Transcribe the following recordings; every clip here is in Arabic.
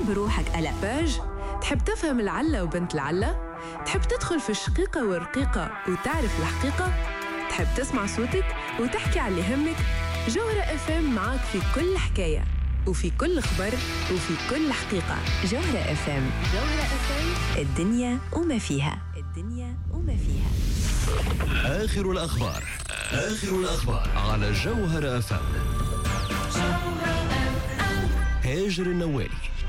تحب روحك ألا باج؟ تحب تفهم العلة وبنت العلة؟ تحب تدخل في الشقيقة والرقيقة وتعرف الحقيقة؟ تحب تسمع صوتك وتحكي على اللي يهمك؟ جوهرة اف ام معاك في كل حكاية وفي كل خبر وفي كل حقيقة. جوهرة اف ام، جوهرة اف ام، الدنيا وما فيها، الدنيا وما فيها. آخر الأخبار، آخر الأخبار على جوهرة اف ام. هاجر النوالي.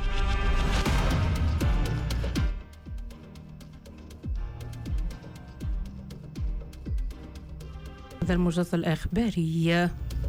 هذا الموجز الأخباري.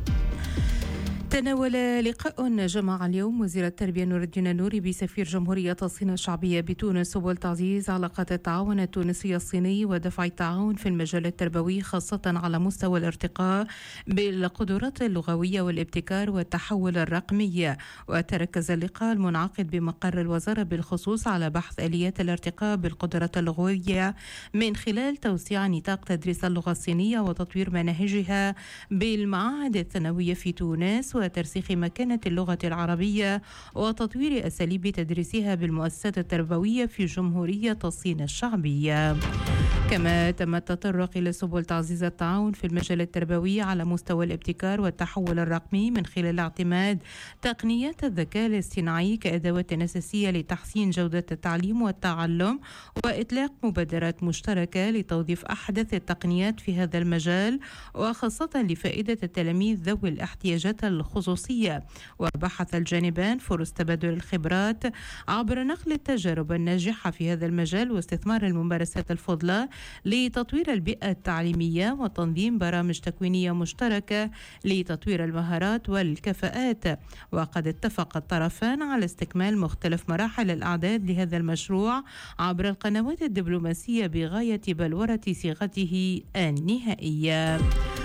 تناول لقاء جمع اليوم وزير التربية نور الدين النوري بسفير جمهورية الصين الشعبية بتونس سبل تعزيز علاقات التعاون التونسي الصيني ودفع التعاون في المجال التربوي خاصة على مستوى الارتقاء بالقدرات اللغوية والابتكار والتحول الرقمي. وتركز اللقاء المنعقد بمقر الوزارة بالخصوص على بحث آليات الارتقاء بالقدرات اللغوية من خلال توسيع نطاق تدريس اللغة الصينية وتطوير مناهجها بالمعاهد الثانوية في تونس وترسيخ مكانة اللغة العربية وتطوير أساليب تدريسها بالمؤسسات التربوية في جمهورية الصين الشعبية. كما تم التطرق إلى سبل تعزيز التعاون في المجال التربوي على مستوى الابتكار والتحول الرقمي من خلال اعتماد تقنيات الذكاء الاصطناعي كأدوات أساسية لتحسين جودة التعليم والتعلم وإطلاق مبادرات مشتركة لتوظيف أحدث التقنيات في هذا المجال وخاصة لفائدة التلاميذ ذوي الاحتياجات الخصوصية. وبحث الجانبان فرص تبادل الخبرات عبر نقل التجارب الناجحة في هذا المجال واستثمار الممارسات الفضلة لتطوير البيئة التعليمية وتنظيم برامج تكوينية مشتركة لتطوير المهارات والكفاءات. وقد اتفق الطرفان على استكمال مختلف مراحل الأعداد لهذا المشروع عبر القنوات الدبلوماسية بغاية بلورة صيغته النهائية.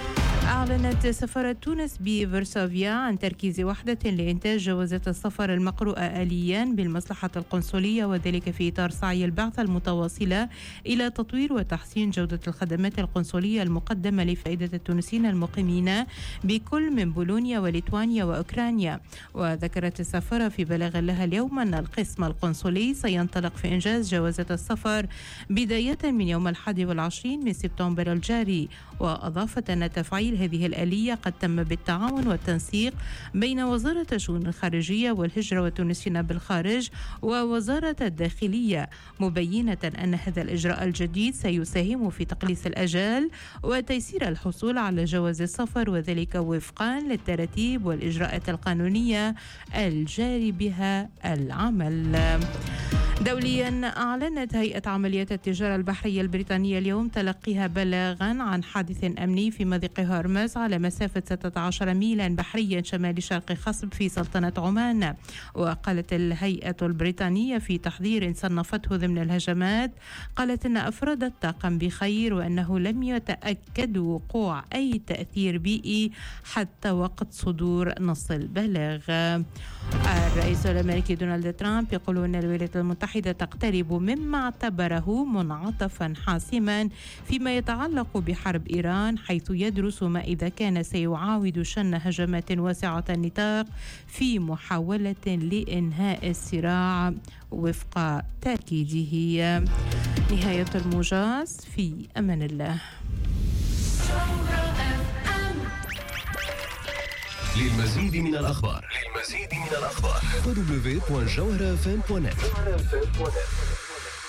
أعلنت سفارة تونس بفرسوفيا عن تركيز وحدة لإنتاج جوازات السفر المقروءة آليا بالمصلحة القنصلية وذلك في إطار سعي البعثة المتواصلة إلى تطوير وتحسين جودة الخدمات القنصلية المقدمة لفائدة التونسيين المقيمين بكل من بولونيا وليتوانيا وأوكرانيا. وذكرت السفارة في بلاغ لها اليوم أن القسم القنصلي سينطلق في إنجاز جوازات السفر بداية من يوم 21 من سبتمبر الجاري. وأضافت أن تفعيل هذه الآلية قد تم بالتعاون والتنسيق بين وزارة الشؤون الخارجية والهجرة والتونسيين بالخارج ووزارة الداخلية، مبينة أن هذا الإجراء الجديد سيساهم في تقليص الأجال وتيسير الحصول على جواز السفر وذلك وفقا للتراتيب والإجراءات القانونية الجاري بها العمل. دوليا أعلنت هيئة عمليات التجارة البحرية البريطانية اليوم تلقيها بلاغا عن حادث أمني في مضيق هرمز على مسافة 16 ميلا بحريا شمال شرق خصب في سلطنة عمان. وقالت الهيئة البريطانية في تحذير صنفته ضمن الهجمات، قالت أن أفراد الطاقم بخير وأنه لم يتأكد وقوع أي تأثير بيئي حتى وقت صدور نص البلاغ. الرئيس الأمريكي دونالد ترامب يقول أن الولايات المتحدة تقترب مما اعتبره منعطفا حاسما فيما يتعلق بحرب إيران، حيث يدرس ما إذا كان سيعاود شن هجمات واسعة النطاق في محاولة لإنهاء الصراع وفق تأكيده. نهاية الموجز، في أمان الله. للمزيد من الأخبار www.jawharafm.net.